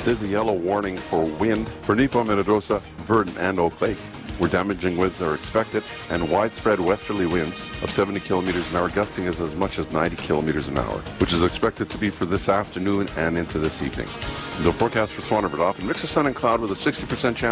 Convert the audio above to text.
There's a yellow warning for wind for Nepo, Minnedosa, Verdon, and Oak Lake, where damaging winds are expected, and widespread westerly winds of 70 kilometers an hour, gusting as much as 90 kilometers an hour, which is expected to be for this afternoon and into this evening. The forecast for Swan River often mix of sun and cloud with a 60% chance